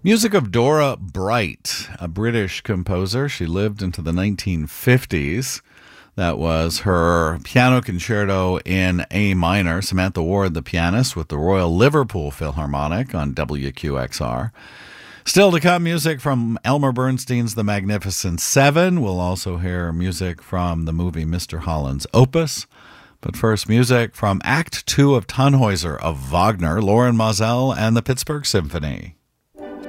Music of Dora Bright, a British composer. She lived into the 1950s. That was her piano concerto in A minor. Samantha Ward, the pianist, with the Royal Liverpool Philharmonic on WQXR. Still to come, music from Elmer Bernstein's The Magnificent Seven. We'll also hear music from the movie Mr. Holland's Opus. But first, music from Act Two of Tannhäuser of Wagner, Loren Mazel, and the Pittsburgh Symphony.